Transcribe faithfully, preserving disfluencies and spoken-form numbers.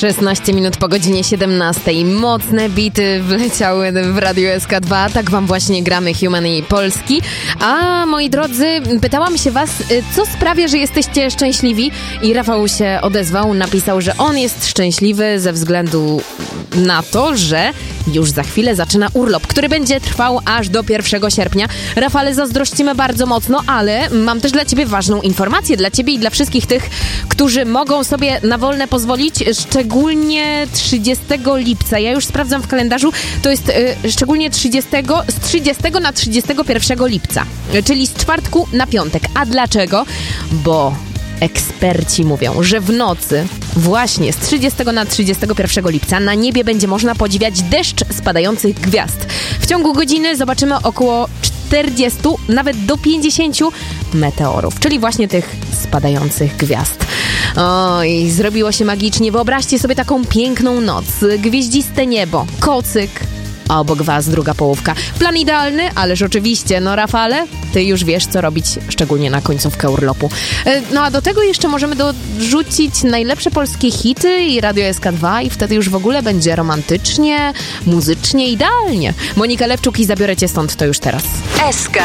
szesnaście minut po godzinie siedemnastej. Mocne bity wleciały w Radio S K dwa. Tak wam właśnie gramy Human i Polski. A moi drodzy, pytałam się was, co sprawia, że jesteście szczęśliwi? I Rafał się odezwał, napisał, że on jest szczęśliwy ze względu na to, że już za chwilę zaczyna urlop, który będzie trwał aż do pierwszego sierpnia. Rafale, zazdrościmy bardzo mocno, ale mam też dla ciebie ważną informację, dla ciebie i dla wszystkich tych, którzy mogą sobie na wolne pozwolić, szczególnie trzydziestego lipca. Ja już sprawdzam w kalendarzu, to jest y, szczególnie trzydziestego, z trzydziestego na trzydziestego pierwszego lipca, czyli z czwartku na piątek. A dlaczego? Bo eksperci mówią, że w nocy właśnie z trzydziestego na trzydziestego pierwszego lipca na niebie będzie można podziwiać deszcz spadających gwiazd. W ciągu godziny zobaczymy około czterdziestu, nawet do pięćdziesięciu meteorów, czyli właśnie tych spadających gwiazd. Oj, zrobiło się magicznie. Wyobraźcie sobie taką piękną noc, gwieździste niebo, kocyk, a obok was druga połówka. Plan idealny, ależ oczywiście, no Rafale, ty już wiesz, co robić, szczególnie na końcówkę urlopu. No a do tego jeszcze możemy dorzucić najlepsze polskie hity i Radio S K dwa i wtedy już w ogóle będzie romantycznie, muzycznie, idealnie. Monika Lewczuk i Zabiorę cię stąd, to już teraz. S K